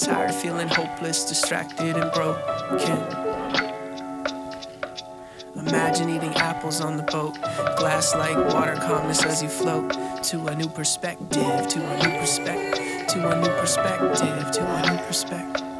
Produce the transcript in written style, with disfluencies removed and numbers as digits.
Tired, feeling hopeless, distracted and broken. Imagine eating apples on the boat. Glass like water, calmness as you float to a new perspective, to a new perspective, to a new perspective, to a new perspective.